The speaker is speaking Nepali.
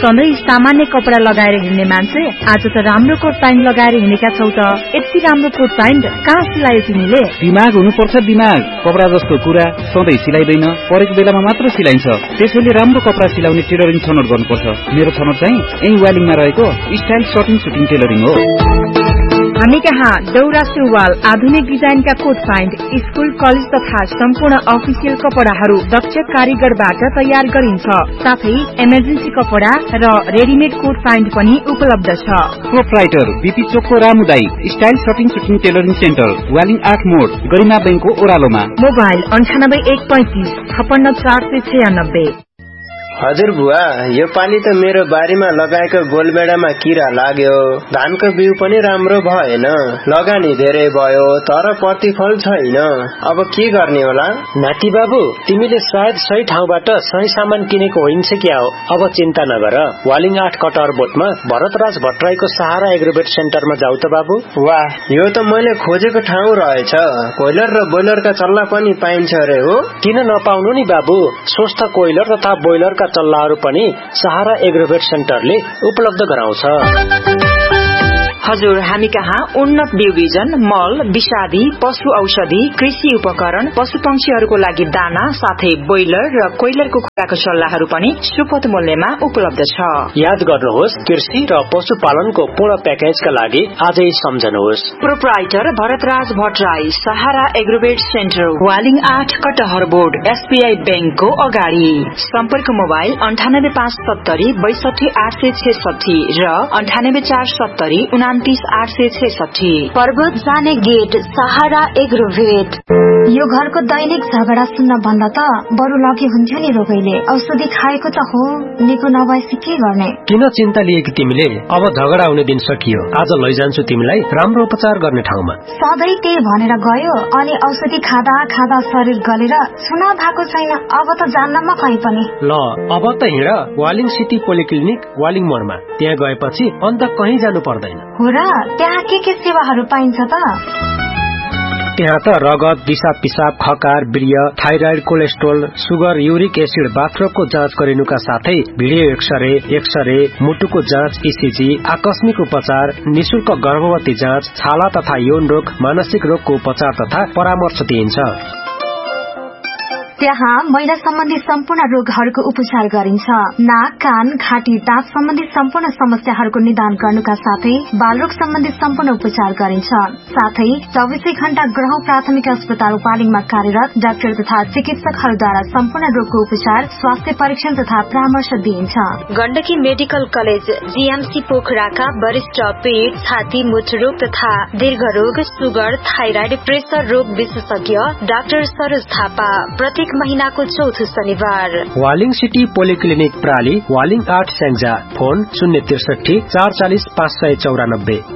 सधैँ सामान्य कपडा लगाएर हिँड्ने मान्छे आज त राम्रो कोट प्यान्ट लगाएर हिँडेका छौ त। यति राम्रो कोट प्यान्ट कहाँ सिलायो तिमीले? दिमाग हुनुपर्छ दिमाग। कपडा जस्तो कुरा सधैँ सिलाइदैन, परेको बेलामा मात्र सिलाइन्छ। त्यसैले राम्रो कपडा सिलाउने टेलरिङ छनौट गर्नुपर्छ। मेरो छनौट चाहिँ यही वालिङमा रहेको स्टाइल सर्टिङ सुटिङ टेलरिङ हो। हामी कहाँ दौरा सुरुवाल, आधुनिक डिजाइनका कोट प्यान्ट, स्कूल कलेज तथा सम्पूर्ण अफिसियल कपडाहरू दक्ष कारीगरबाट तयार गरिन्छ। साथै इमर्जेन्सी कपडा र रेडिमेड कोट प्यान्ट पनि उपलब्ध छ। प्रोप्राइटर बीपी चोकको रामुदाई style shirting shooting tailoring centre, Waling 8 मोड, गरिमा बैंकको ओह्रालोमा। मोबाइल 9815 56496। हजुर बुवा, यो पाली त मेरो बारीमा लगाएको गोलबेडामा किरा लाग्यो। धानको बिउ पनि राम्रो भएन, लगानी धेरै भयो तर प्रतिफल छैन। अब के गर्ने होला? नाति बाबु, तिमीले सायद सही ठाउँबाट सही सामान किनेको होइन्छ क्या हो। अब चिन्ता नगर, वालिङ 8 कटर बोटमा भरतराज भट्टराईको सहारा एग्रोवेट सेन्टरमा जाऊ त बाबु। वाह, यो त मैले खोजेको ठाउँ रहेछ। कोइलर र बोइलरका चल्ला पनि पाइन्छ अरे हो? किन नपाउनु नि बाबु, स्वस्थ कोइलर तथा बोइलरका चल्लाहरू पनि सहारा एग्रोवेट सेन्टरले उपलब्ध गराउँछ। हजुर, हामी कहाँ उन्नत बिउ बिजन, मल, विषादी, पशु औषधि, कृषि उपकरण, पशु पंक्षीहरूको लागि दाना, साथै बोइलर र कोइलरको खुराको सल्लाहहरू पनि सुपथ मूल्यमा उपलब्ध छ। याद गर्नुहोस्, कृषि र पशुपालनको पूर्ण प्याकेजका लागि आजै सम्झनुहोस्। प्रोप्राइटर भरतराज भट्टराई, सहारा एग्रोवेट सेन्टर, वालिङ 8 कटहर बोर्ड, एसबीआई बैंकको अगाडि। सम्पर्क मोबाइल 98570 62866 र 98470 29866। पर्वत जाने गेट, सहारा एग्रोवेट। यो घरको दैनिक झगडा सुन्न भन्दा त बरु लगे हुन्थ्यो नि रोगैले। औषधि खाएको त हो, निको नभएपछि के गर्ने? किन चिन्ता लिएकी तिमीले? अब झगडा हुने दिन सकियो। आज लैजान्छु तिमीलाई राम्रो उपचार गर्ने ठाउँमा। सधैँ त्यही भनेर गयो, अनि औषधि खाँदा खाँदा शरीर गलेर सुना भएको छैन। अब त जान्न म कहीँ पनि। ल, अब त हिँड वालिङ सिटी पोलिक्लिनिक, वालिङ मोडमा। त्यहाँ गएपछि अन्त कहीँ जानु पर्दैन। हो र, त्यहाँ के सेवाहरू पाइन्छ त? त्यहाँ त रगत, दिशा पिसाब, खकार, वीर्य, thyroid, cholesterol, sugar, uric acid, बाथरुमको जाँच गरिनुका साथै भिडियो एक्सरे, मुटुको जाँच, ईसीजी, आकस्मिक उपचार, निशुल्क गर्भवती जाँच, छाला तथा यौन रोग, मानसिक रोगको उपचार तथा परामर्श दिइन्छ। त्यहाँ महिला सम्बन्धी सम्पूर्ण रोगहरूको उपचार गरिन्छ। नाक, कान, घाँटी, दाँत सम्बन्धी सम्पूर्ण समस्याहरूको निदान गर्नुका साथै बालरोग सम्बन्धी सम्पूर्ण उपचार गरिन्छ। साथै 24 घण्टा ग्रह प्राथमिक अस्पताल वालिङमा कार्यरत डाक्टर तथा चिकित्सकहरूद्वारा सम्पूर्ण रोगको उपचार, स्वास्थ्य परीक्षण तथा परामर्श दिइन्छ। गण्डकी मेडिकल कलेज, जीएमसी पोखराका वरिष्ठ पेट, छाती, मुटुरोग तथा दीर्घरोग, सुगर, थाइराइड, प्रेसर रोग विशेषज्ञ डाक्टर सरोज थापा प्रत्येक महीनाको चौथो शनिबार। Waling city polyclinic प्राली, Waling 8 Syangja. Phone 063 440 594।